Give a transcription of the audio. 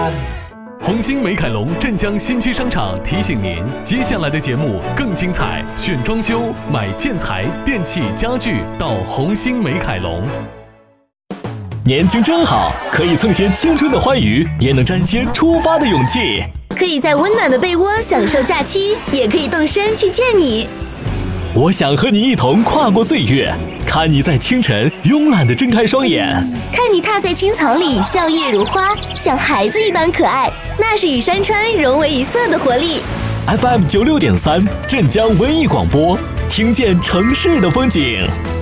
红星美凯龙镇江新区商场提醒您，接下来的节目更精彩，选装修、买建材、电器、家具到红星美凯龙。 年轻真好，可以蹭些青春的欢愉，也能沾些出发的勇气。 可以在温暖的被窝享受假期，也可以动身去见你。 我想和你一同跨过岁月，看你在清晨慵懒地睁开双眼， 看你踏在青草里笑靥如花，像孩子一般可爱，那是与山川融为一色的活力。 FM 96.3镇江文艺广播，听见城市的风景。